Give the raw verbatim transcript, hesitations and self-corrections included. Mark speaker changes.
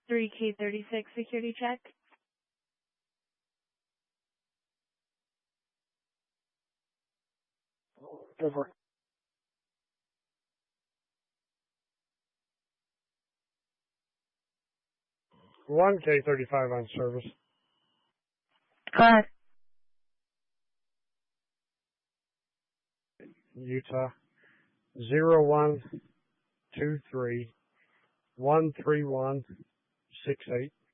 Speaker 1: three K thirty-six security check.
Speaker 2: Over. one K thirty-five on service.
Speaker 1: Go ahead.
Speaker 2: Utah. Zero one two three one three one six eight.